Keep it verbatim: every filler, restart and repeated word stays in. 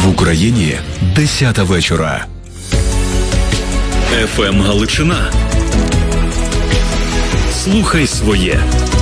В Україні десята вечора. еф ем Галичина. Слухай своє.